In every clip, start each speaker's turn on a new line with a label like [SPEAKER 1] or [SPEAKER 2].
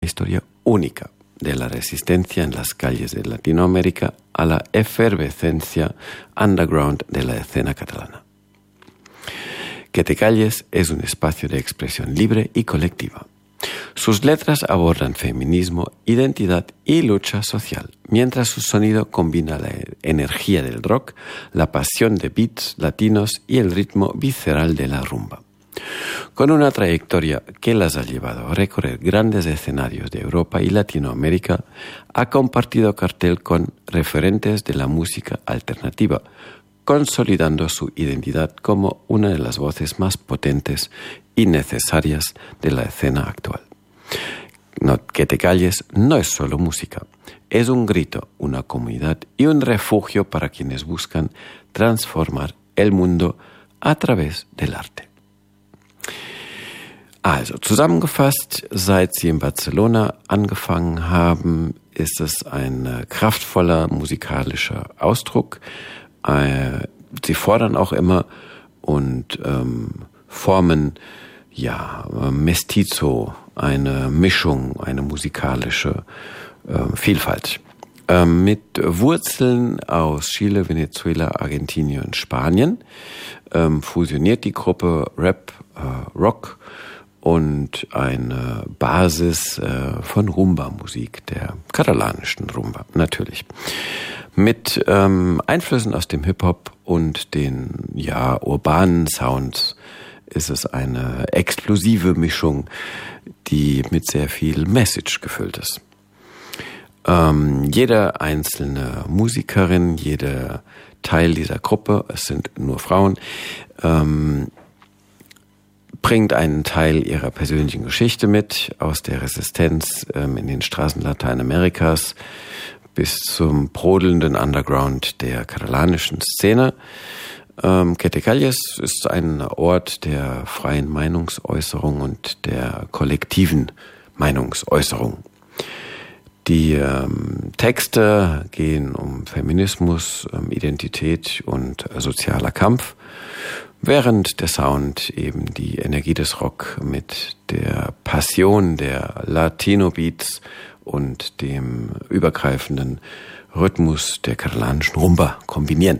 [SPEAKER 1] historia única de la resistencia en las calles de Latinoamérica a la efervescencia underground de la escena catalana. Que te calles es un espacio de expresión libre y colectiva. Sus letras abordan feminismo, identidad y lucha social, mientras su sonido combina la energía del rock, la pasión de beats latinos y el ritmo visceral de la rumba. Con una trayectoria que las ha llevado a recorrer grandes escenarios de Europa y Latinoamérica, ha compartido cartel con referentes de la música alternativa, consolidando su identidad como una de las voces más potentes y necesarias de la escena actual. Que te calles no es solo música, es un grito, una comunidad y un refugio para quienes buscan transformar el mundo a través del arte. Also, zusammengefasst, seit sie in Barcelona angefangen haben, ist es ein kraftvoller musikalischer Ausdruck. Sie fordern auch immer und formen Mestizo, eine Mischung, eine musikalische Vielfalt. Mit Wurzeln aus Chile, Venezuela, Argentinien und Spanien fusioniert die Gruppe Rap, Rock und eine Basis von Rumba-Musik, der katalanischen Rumba, natürlich. Mit Einflüssen aus dem Hip-Hop und den urbanen Sounds ist es eine explosive Mischung, die mit sehr viel Message gefüllt ist. Jede einzelne Musikerin, jeder Teil dieser Gruppe, es sind nur Frauen, bringt einen Teil ihrer persönlichen Geschichte mit, aus der Resistenz in den Straßen Lateinamerikas bis zum brodelnden Underground der katalanischen Szene. Que te calles ist ein Ort der freien Meinungsäußerung und der kollektiven Meinungsäußerung. Die Texte gehen um Feminismus, Identität und sozialer Kampf, während der Sound eben die Energie des Rock mit der Passion der Latino-Beats und dem übergreifenden Rhythmus der katalanischen Rumba kombinieren.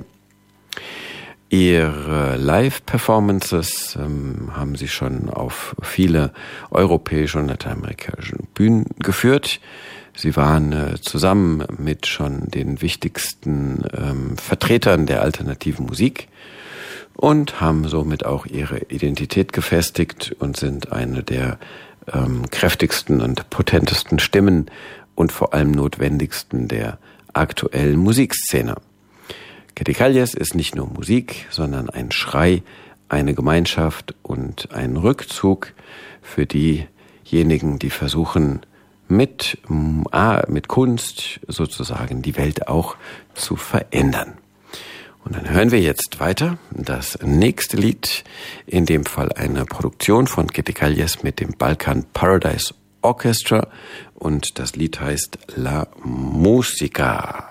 [SPEAKER 1] Ihre Live-Performances haben sie schon auf viele europäische und lateinamerikanische Bühnen geführt. Sie waren zusammen mit schon den wichtigsten Vertretern der alternativen Musik und haben somit auch ihre Identität gefestigt und sind eine der kräftigsten und potentesten Stimmen und vor allem notwendigsten der aktuellen Musikszene. Que te calles ist nicht nur Musik, sondern ein Schrei, eine Gemeinschaft und ein Rückzug für diejenigen, die versuchen, mit Kunst sozusagen die Welt auch zu verändern. Und dann hören wir jetzt weiter das nächste Lied, in dem Fall eine Produktion von Que te calles mit dem Balkan Paradise Orchestra und das Lied heißt La Música.